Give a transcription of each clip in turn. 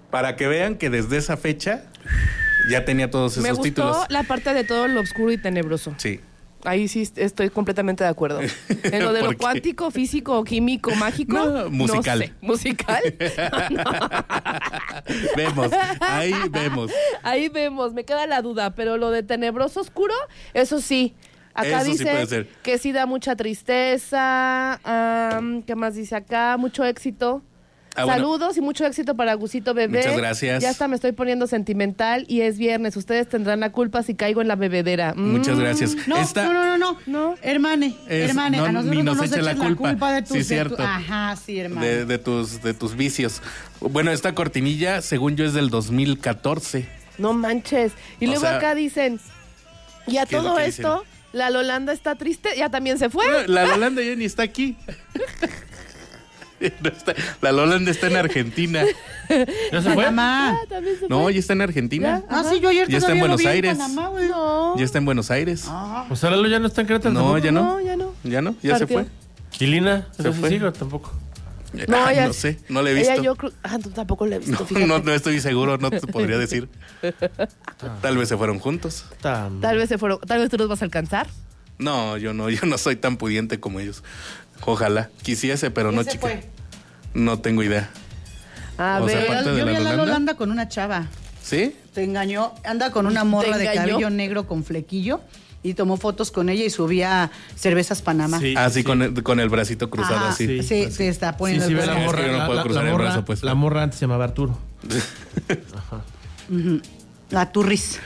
Para que vean que desde esa fecha ya tenía todos esos títulos. Me gustó la parte de todo lo oscuro y tenebroso. Sí. Ahí sí estoy completamente de acuerdo. En lo de lo cuántico, físico, químico, mágico. No, musical. No sé. ¿Musical? No. Vemos, ahí vemos. Ahí vemos, me queda la duda. Pero lo de tenebroso oscuro, eso sí. Acá Eso sí puede dice ser. que sí da mucha tristeza. ¿Qué más dice acá? Mucho éxito. Saludos bueno. y mucho éxito para Gusito Bebé. Muchas gracias. Ya hasta me estoy poniendo sentimental y es viernes. Ustedes tendrán la culpa si caigo en la bebedera. Muchas gracias. No, no. Hermane, no, a nosotros ni no nos nos eche la culpa. de tus... Sí, cierto. Ajá, sí, hermane. De tus vicios. Bueno, esta cortinilla, según yo, es del 2014. No manches. Y luego acá dicen, y a ¿qué es lo todo que esto, la Lolanda está triste, ya también se fue. No, la Lolanda ya ni está aquí. No está, la Lolanda está en Argentina. ¿Ya se fue? Panamá. También se fue. No, ya está en Argentina. Sí, yo ayer Ya está en Buenos Aires. Panamá, No. Ya está en Buenos Aires. O sea, Lalo ya no está en Querétaro. No, tampoco. ya no. No, ya no. Ya no, ya Partió. se fue. ¿Y Lina? Se fue. ¿Sigue o tampoco? No, ya. No sé, no le he visto. Ella, yo tú tampoco la he visto, fíjate. No estoy seguro, no te podría decir. Tal vez se fueron juntos. Tal vez tú los vas a alcanzar. No, yo no soy tan pudiente como ellos. Ojalá quisiese, pero no, chica. Fue? No tengo idea. A O sea, ver. aparte de Yo vi la a la Lolanda. Lolanda con una chava. ¿Sí? Te engañó. Anda con una morra de engañó? cabello negro con flequillo y tomó fotos con ella y subía cervezas Panamá. Sí. Así con el bracito cruzado Ajá, así. sí, te está poniendo Sí, el ve la brazo. morra. Es que yo no puedo cruzar el brazo, pues. La morra antes se llamaba Arturo. La turris.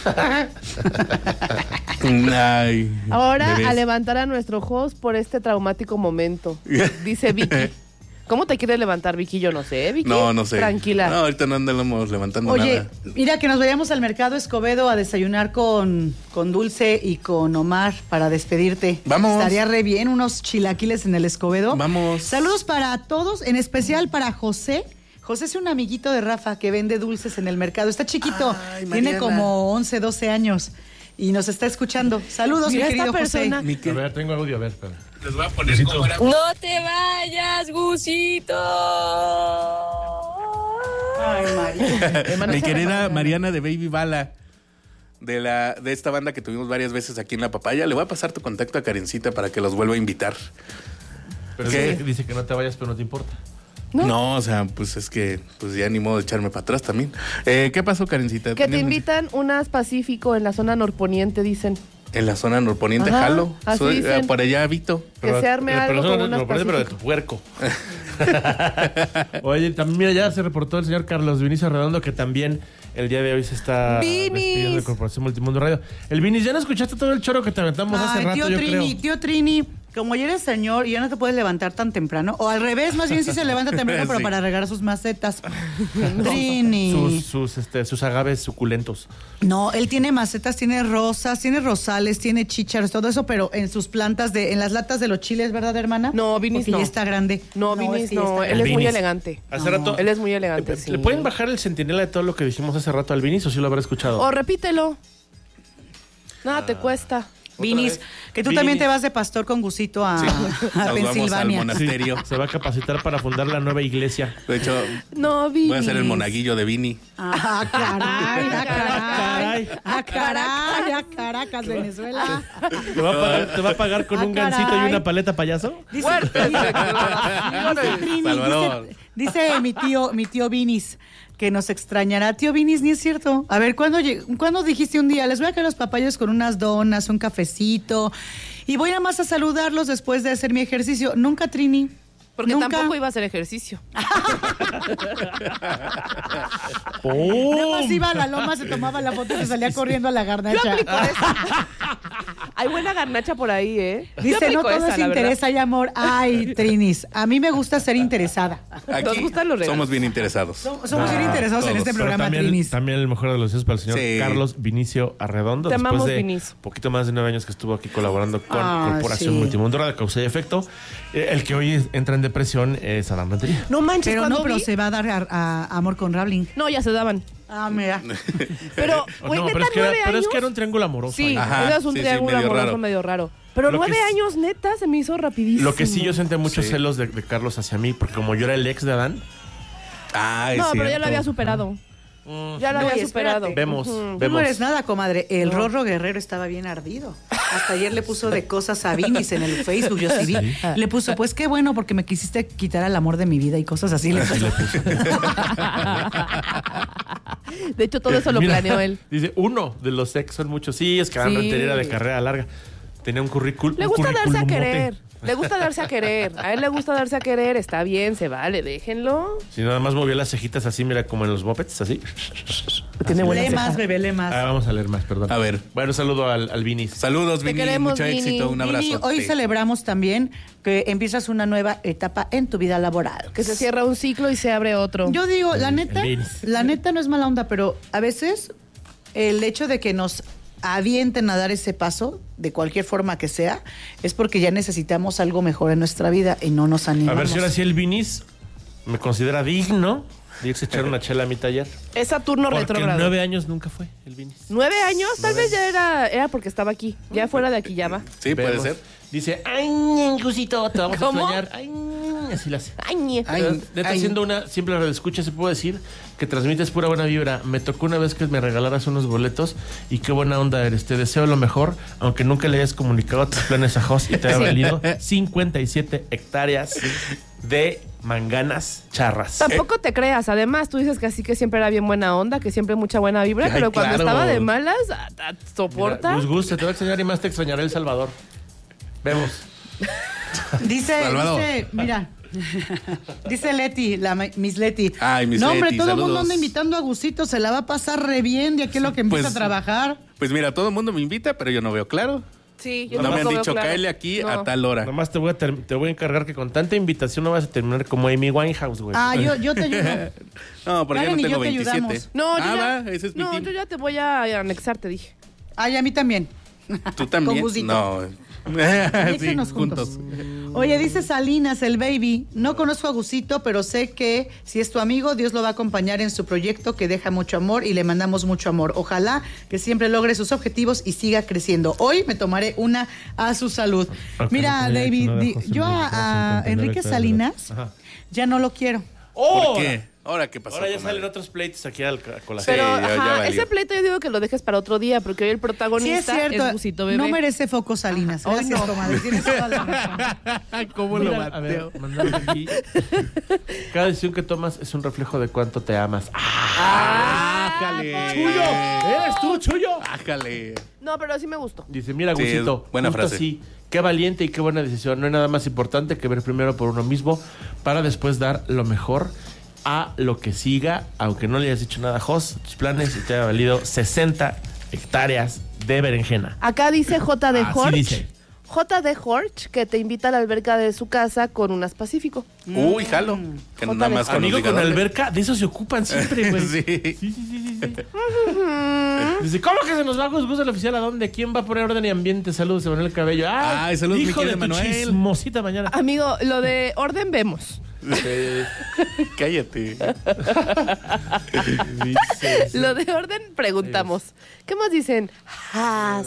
Ay, Ahora bebés. a levantar a nuestro host por este traumático momento. Dice Vicky. ¿Cómo te quieres levantar, Vicky? Yo no sé, Vicky. No sé. Tranquila. No, ahorita no andamos levantando Oye, nada. mira que nos vayamos al mercado Escobedo a desayunar con Dulce y con Omar para despedirte. Vamos. Estaría re bien unos chilaquiles en el Escobedo. Vamos. Saludos para todos, en especial para José. José es un amiguito de Rafa que vende dulces en el mercado. Está chiquito, Ay, tiene Mariana. como 11, 12 años y nos está escuchando. Saludos, Mira mi esta querido José. persona. A ver, tengo audio, a ver, espera. Les voy a poner cómo era. No te vayas, Gusito. Ay, María. Mi querida Mariana de Baby Bala, de esta banda que tuvimos varias veces aquí en La Papaya, le voy a pasar tu contacto a Karencita para que los vuelva a invitar. Pero ¿Qué? dice que no te vayas, pero no te importa. No, o sea, pues es que pues ya ni modo de echarme para atrás también. ¿Qué pasó, Karencita? Que te ¿Tienes- invitan unas Pacífico en la zona norponiente, dicen. En la zona norponiente, Ajá, jalo. así dicen. Por allá habito. Que se arme algo pero con unas pero de tu Pacífico. puerco. Oye, también mira, ya se reportó el señor Carlos Vinicio Redondo que también el día de hoy se está ¡Vinis! despidiendo de Corporación Multimundo Radio. El Vinis, ¿ya no escuchaste todo el choro que te aventamos hace rato, yo creo? Tío Trini, como ya eres señor y ya no te puedes levantar tan temprano, o al revés, más bien sí se levanta temprano, pero Sí. para regar sus macetas. Trini. Sus agaves suculentos. No, él tiene macetas, tiene rosas, tiene rosales, tiene chícharos, todo eso, pero en sus plantas, en las latas de los chiles, ¿verdad, hermana? No, Vinis Porque no. ya está grande. No, es Vinis que ya no. está Él es muy Vinis. elegante. Hace rato. Él es muy elegante, sí. ¿Le pueden bajar el centinela de todo lo que dijimos hace rato al Vinis o sí lo habrá escuchado? O repítelo. Nada te cuesta. Vinis, que tú Vinis. también te vas de pastor con Gusito a, Sí. a Nos vamos al Pensilvania. monasterio. Se va a capacitar para fundar la nueva iglesia. De hecho, No, Vinis. voy a ser el monaguillo de Vini. Ah, caray, ah, caray, ah, Caracas, Venezuela. ¿Te va a pagar con un caray. gansito y una paleta payaso? Dice, Trini, Salvador. dice mi tío Vinis que nos extrañará. Tío Vinis, ni es cierto. A ver, ¿cuándo dijiste un día? Les voy a caer los papayos con unas donas, un cafecito y voy nada más a saludarlos después de hacer mi ejercicio. Nunca, Trini. Porque Nunca. tampoco iba a hacer ejercicio. Nada más iba a la loma, se tomaba la foto y se salía corriendo a la Yo garnacha. aplico esa. Hay buena garnacha por ahí, ¿eh? Yo Dice, no aplico todo esa, es la interés, verdad. hay amor. Ay, Trinis, a mí me gusta ser interesada. Aquí gustan los regalos. somos bien interesados. Somos bien interesados en todos. este Pero programa, Trinis. también el mejor de los deseos para el señor Sí. Carlos Vinicio Arredondo. Te después amamos, de Vinis. poquito más de 9 años que estuvo aquí colaborando con Ah, Corporación sí. Multimundo de Causa y Efecto. El que hoy entra en depresión es Adán Rentería. No manches, Pero cuando no, pero vi- se va a dar a amor con Rabling. No, ya se daban. Ah, mira. Pero, güey, No, neta, pero es que 9 pero años. es que era un triángulo amoroso. Sí, ahí. Ajá, ese es un sí, sí, triángulo medio amoroso raro. medio raro. Pero Lo que 9 es- años, neta, se me hizo rapidísimo. Lo que sí yo sentía muchos Sí. celos de Carlos hacia mí, porque como yo era el ex de Adán, Ah, es No, pero ya cierto. lo había superado. Ya lo No, había y superado. espérate. Vemos, Tú vemos. no eres nada, comadre. El Rorro Guerrero estaba bien ardido. Hasta ayer le puso de cosas a Vinis en el Facebook, yo sí vi. Le puso, pues qué bueno, porque me quisiste quitar al amor de mi vida y cosas así. Le puso. De hecho, todo eso lo Mira, planeó él. Dice, uno de los ex son muchos. Sí, es que Abraham Sí. Rentería era de carrera larga. Tenía un currículum. Le gusta darse a querer. Le gusta darse a querer. A él le gusta darse a querer. Está bien, se vale, déjenlo. Si nada más movía las cejitas así, mira, como en los mopeds, así. Tiene buena Lee ceja. más, bebé, lee más. Ah, vamos a leer más, perdón. A ver. Bueno, saludo al Vinis. Saludos, Te Vini. queremos, Mucho Vini. éxito. Un abrazo. Vini, hoy celebramos también que empiezas una nueva etapa en tu vida laboral. Que se cierra un ciclo y se abre otro. Yo digo, la neta, el Vinis. la neta no es mala onda, pero a veces el hecho de que nos avienten a dar ese paso, de cualquier forma que sea, es porque ya necesitamos algo mejor en nuestra vida y no nos A animamos. ver si ahora sí el Vinis me considera digno de irse a echar una chela a mi taller. Es Saturno Porque retrógrado. 9 años nunca fue el Vinis. 9 años, tal vez ya era porque estaba aquí. Ya fuera de aquí ya va. Sí, puede Vemos. ser. Dice, ay, Gusito, te vamos ¿Cómo? a extrañar. Ay, así la hace. Ay, ñe. Ay, Neta, ay. siendo una simple radioescucha, se puede decir que transmites pura buena vibra. Me tocó una vez que me regalaras unos boletos y qué buena onda eres. Te deseo lo mejor, aunque nunca le hayas comunicado tus planes a Jos y te haya Sí. valido 57 hectáreas de manganas charras. Tampoco te creas. Además, tú dices que así que siempre era bien buena onda, que siempre mucha buena vibra, Ay, pero cuando claro. estaba de malas, soporta. Mira, Gus, te va a extrañar y más te extrañará El Salvador. Vemos. Dice, Salvador. mira. Dice Leti, Miss Leti. Ay, Miss No, hombre, Leti, todo el mundo saludos. anda invitando a Gusito, se la va a pasar re bien de aquí a lo que empieza Pues, a trabajar. Pues mira, todo el mundo me invita, pero yo no veo claro. Sí, yo No me han tampoco veo dicho, claro. cáele aquí No. a tal hora. Nomás te voy a encargar que con tanta invitación no vas a terminar como Amy Winehouse, güey. Ah, yo te ayudo. No, porque yo Karen no y tengo yo te 27. ayudamos. No, yo Va, ya, ese es mi no, team. yo ya te voy a anexar, te dije. Ay, a mí también. ¿Tú también? Con Gusito. No. Sí, Anéxenos juntos. Oye, dice Salinas, el baby, no conozco a Gusito, pero sé que si es tu amigo, Dios lo va a acompañar en su proyecto que deja mucho amor y le mandamos mucho amor. Ojalá que siempre logre sus objetivos y siga creciendo. Hoy me tomaré una a su salud. Ok, Mira, no, David, no dejo yo a 59 Enrique hectáreas. Salinas Ajá. ya no lo quiero. ¡Oh! ¿Por qué? ¿Ahora qué pasó? Ahora ya comadre? salen otros pleitos aquí a colación. Pero, ya ajá, valió. ese pleito yo digo que lo dejes para otro día, porque hoy el Sí, es protagonista cierto. es Gusito Bebé. No merece foco Salinas. Ay, Gracias, no. comadre. Tienes toda la razón. ¿Cómo Mira, lo a ver, mateo? mandamos aquí. Cada decisión que tomas es un reflejo de cuánto te amas. ¡Ájale! ¡Chuyo! ¡Eres tú, Chuyo! ¡Ájale! No, pero sí me gustó. Dice, mira, Sí, Gusito, es buena justo frase. así. Qué valiente y qué buena decisión. No hay nada más importante que ver primero por uno mismo para después dar lo mejor a lo que siga, aunque no le hayas dicho nada a Jos, tus planes y te haya valido 60 hectáreas de berenjena. Acá dice J.D. Así Horch. dice. J.D. Horch, que te invita a la alberca de su casa con unas Pacífico. Uy, jalo. Que Jota nada de- más Amigo con conozco dónde. alberca, de eso se ocupan siempre, güey. Sí. Dice, ¿cómo que se nos va Gus Gus el oficial? ¿A dónde? ¿Quién va a poner orden y ambiente? Saludos, Emanuel Cabello. Ay, saludos, mi hijo de querido tu Emanuel. chismosita mañana. Amigo, lo de orden vemos. Cállate. Dice, Lo de orden preguntamos. ¿Qué más dicen? Has.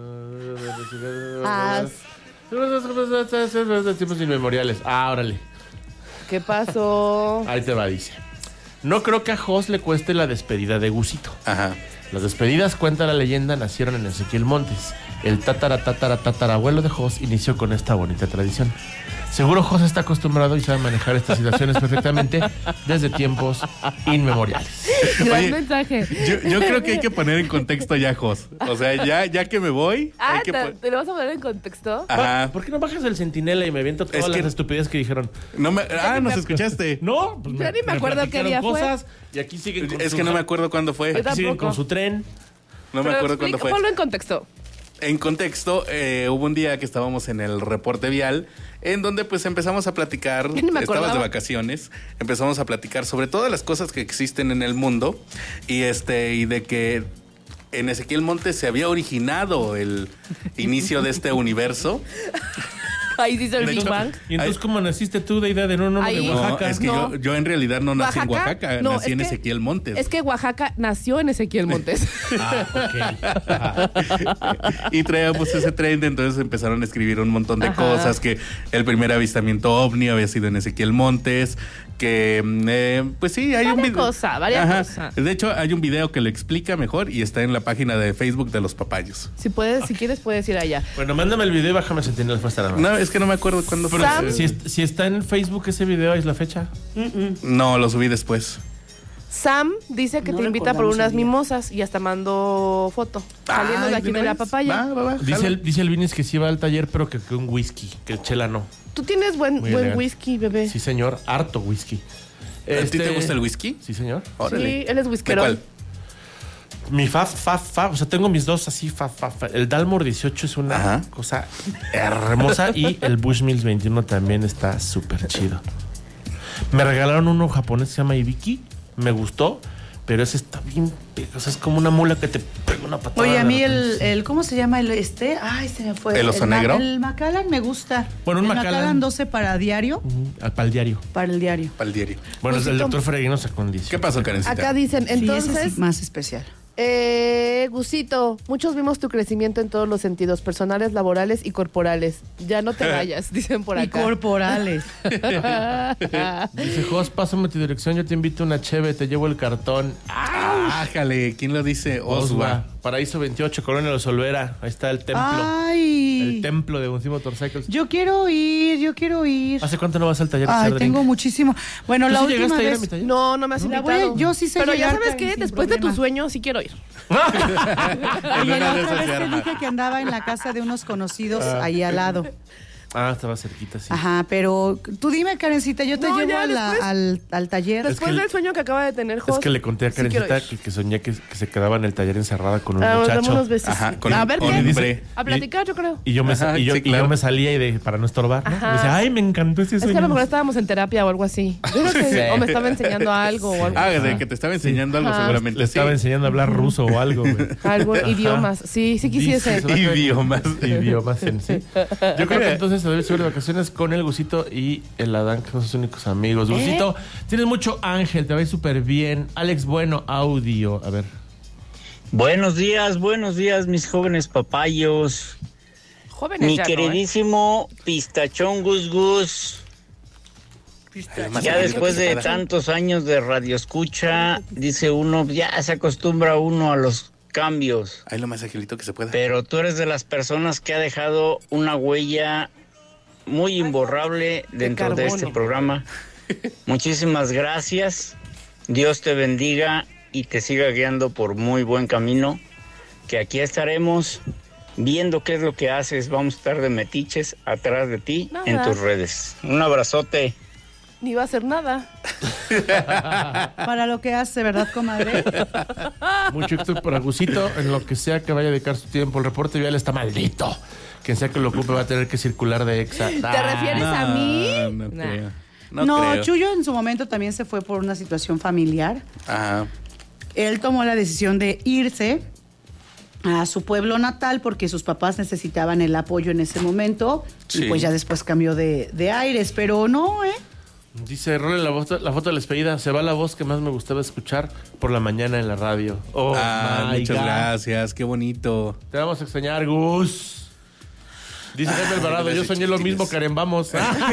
Tiempos inmemoriales. Ah, órale. ¿Qué pasó? Ahí te va, dice. No creo que a Jos le cueste la despedida de Gusito. Ajá. Las despedidas, cuenta la leyenda, nacieron en Ezequiel Montes. El tatarabuelo de Jos inició con esta bonita tradición. Seguro Jos está acostumbrado y sabe manejar estas situaciones perfectamente desde tiempos inmemoriales. Gran Oye, mensaje. Yo creo que hay que poner en contexto ya, Jos. O sea, ya que me voy, Ah, hay que ¿te lo vas a poner en contexto? Ajá. ¿Por qué no bajas el centinela y me aviento todas Es que- las estupideces que dijeron? No me... Ah, nos escuchaste. No, pues Ya ni me acuerdo qué platicaron día fue. cosas y aquí siguen con Es su que no me acuerdo cuándo fue. Yo aquí siguen tampoco. con su tren. No me Pero acuerdo cuándo fue. Ponlo en contexto. En contexto, hubo un día que estábamos en el reporte vial, en donde pues empezamos a platicar, Yo ni me estabas acordaba. de vacaciones, empezamos a platicar sobre todas las cosas que existen en el mundo y de que en Ezequiel Montes se había originado el inicio de este universo. Ahí dice el De Big hecho, Bang. ¿Y entonces Ay. cómo naciste tú de idea de no Ahí. de No, Oaxaca? No, es que No. yo en realidad no nací en Oaxaca, No, nací es en que- Ezequiel Montes. Es que Oaxaca nació en Ezequiel Montes. Ah, ok. Y traíamos ese trend, entonces empezaron a escribir un montón de Ajá. cosas, que el primer avistamiento ovni había sido en Ezequiel Montes, que pues sí, hay un video. Varias cosas. De hecho, hay un video que lo explica mejor y está en la página de Facebook de Los Papayos. Si quieres, puedes ir allá. Bueno, mándame el video y bájame Sentinel fue estar. No, es que no me acuerdo cuándo fue. Si está en Facebook ese video, ¿es la fecha? No, lo subí después. Sam dice que No te invita por recordamos unas el día. mimosas y hasta mandó foto. Saliendo de aquí de la papaya. Va, Dice el Vinis que sí va al taller, pero que un whisky, que el chela no. Tú tienes Muy buen elegante. whisky, bebé. Sí, señor, harto whisky. ¿A ti te gusta el whisky? Sí, señor. Órale. Sí, él es ¿De whiskerón. cuál? Mi o sea, tengo mis dos así, El Dalmor 18 es una Ajá. cosa hermosa y el Bushmills 21 también está súper chido. Me regalaron uno japonés que se llama Ibiki, me gustó, pero ese está bien, o sea, es como una mula que te pega una patada. Oye, a de mí repente. el ¿cómo se llama el este? Ay, se me fue. ¿El oso negro? El Macallan me gusta. Bueno, un el Macallan 12 para diario, Para el diario. para el diario. Para el diario. Bueno, Pues el sí, doctor Ferreguino sacó un 10. ¿Qué pasó, Karencita? Acá dicen, Sí, ese entonces, sí, más especial. Gusito, muchos vimos tu crecimiento en todos los sentidos, personales, laborales y corporales. Ya no te vayas, dicen por Y acá. corporales. Dice, Jos, pásame tu dirección, yo te invito a una cheve, te llevo el cartón. Ájale, ¿quién lo dice? Osva. Paraíso 28, Colonia Los Olvera. Ahí está el templo. Ay. El templo de Uncimo Motorcycles. Yo quiero ir. ¿Hace cuánto no vas al taller de Ay, hacer drink? tengo muchísimo. Bueno, ¿Tú la sí última llegaste a ir a vez. mi taller? No, no me has La voy invitado. a- yo sí sé Pero ya llegar, sabes Karen, qué, sin después de tu problema. sueño sí quiero ir. Oye, En la una de otra esas vez se te arma. dije que andaba en la casa de unos conocidos ahí al lado. Ah, estaba cerquita, sí. Ajá, pero tú dime, Karencita, yo te No, llevo ya después. al taller. Después del sueño que acaba de tener Jos. Es que le conté a sí quiero Karencita ir. que soñé que se quedaba en el taller encerrada con un Ah, nos damos muchacho. unos besos. Ajá, con a un ver qué. hombre. A platicar, yo creo. Y yo me, Ajá, y yo, sí, y claro. yo me salía para no estorbar, ¿no? Ajá. Me decía, ay, me encantó ese Es sueño. que a lo mejor estábamos en terapia o algo así. Yo creo que Sí. o me estaba enseñando algo o algo. Ah, de que te estaba enseñando algo Ajá. seguramente. Le estaba sí. enseñando a hablar ruso o algo, güey. Algo, idiomas. Sí, sí quisiese. Dices, Idiomas. Idiomas en sí. Yo creo que entonces se debe subir de vacaciones con el Gusito y el Adán, que son sus únicos amigos. Gusito, tienes mucho ángel, te va a ir súper bien. Alex Bueno, audio. A ver. Buenos días, mis jóvenes papayos. Jóvenes Mi ya, queridísimo Pistachón Gus Gus. Además, Ya el después grito de que se tantos años de radio escucha, dice uno, ya se acostumbra uno a los cambios. Ahí lo más agilito que se pueda. Pero tú eres de las personas que ha dejado una huella muy imborrable dentro de este carbono. programa. Muchísimas gracias. Dios te bendiga y te siga guiando por muy buen camino. Que aquí estaremos viendo qué es lo que haces. Vamos a estar de metiches atrás de ti Nada. en tus redes. Un abrazote. Ni va a hacer nada. Para lo que hace, ¿verdad, comadre? Mucho éxito para Gusito en lo que sea que vaya a dedicar su tiempo. El reporte vial está maldito. Quien sea que lo ocupe va a tener que circular de exa. ¿Te refieres a mí? No Nah. creo. No, creo. Chuyo en su momento también se fue por una situación familiar. Ajá. Él tomó la decisión de irse a su pueblo natal porque sus papás necesitaban el apoyo en ese momento. Sí. Y pues ya después cambió de aires, pero no, ¿eh? Dice, Role, la foto de la despedida. Se va la voz que más me gustaba escuchar por la mañana en la radio. Oh, my Muchas God. gracias. Qué bonito. Te vamos a extrañar, Gus. Dice Jaime Alvarado, yo gracias, soñé lo chiquitines. mismo, Karen, vamos.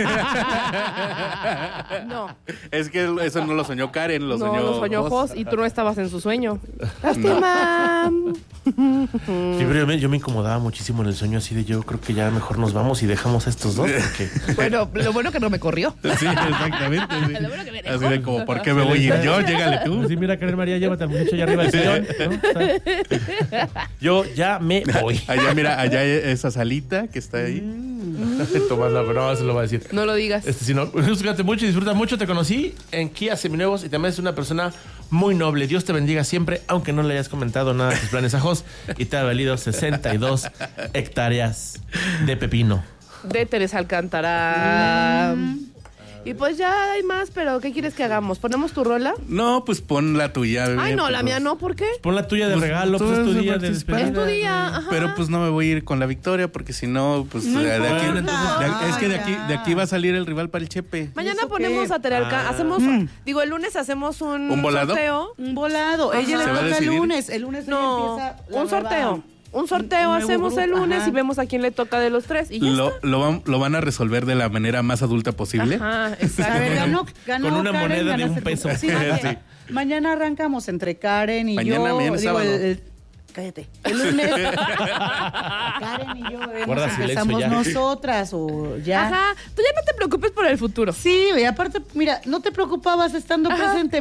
No, Es que eso no lo soñó Karen, lo no, soñó. lo soñó Jos. Jos y tú no estabas en su sueño. Lástima. Sí, pero yo me incomodaba muchísimo en el sueño así de yo creo que ya mejor nos vamos y dejamos a estos dos porque Bueno, lo bueno que no me corrió. Sí, exactamente. sí. Lo bueno que me dejó. Así de como, ¿por qué me voy a ir yo? Llégale tú. sí, mira, Karen María, llévate al muchacho allá arriba del sillón, ¿no? Yo ya me voy. Allá, mira, allá esa salita que está ahí. Tomando, no, se lo va a decir. No lo digas. Si no, cuídate mucho y disfruta mucho. Te conocí en Kia Seminuevos y también es una persona muy noble. Dios te bendiga siempre, aunque no le hayas comentado nada de tus planes a Jos y te ha valido 62 hectáreas de pepino. De Teresa Alcántara. Y pues ya hay más, pero ¿qué quieres que hagamos? ¿Ponemos tu rola? No, pues pon la tuya. bebé, Ay, no, pues, la mía no, ¿por qué? Pon la tuya de Pues, regalo, pues es tu tú día de participas. despedida. Es tu día, ajá. Pero pues no me voy a ir con la victoria porque si no, pues No de aquí, importa. es que de aquí va a salir el rival para el Chepe. Mañana ¿Eso ponemos qué? a Tere Alcántara. Hacemos, digo, el lunes hacemos un ¿Un volado? sorteo. Un volado. Ajá. Ella le ¿Se va a toca el decidir? lunes. El lunes No, ella empieza la un sorteo. nueva- Un sorteo Un nuevo hacemos el grupo, lunes ajá. y vemos a quién le toca de los 3 y ya está. Lo van a resolver de la manera más adulta posible. Ajá, A exacto. ver, ganó Con una Karen, moneda de ganaste un peso. tú. Sí, Sí. Mañana arrancamos entre Karen y Mañana yo. es sábado. Cállate. El lunes. Karen y yo Guarda silencio empezamos ya. nosotras o ya. Ajá, tú ya no te preocupes por el futuro. Sí, y aparte, mira, no te preocupabas estando presente.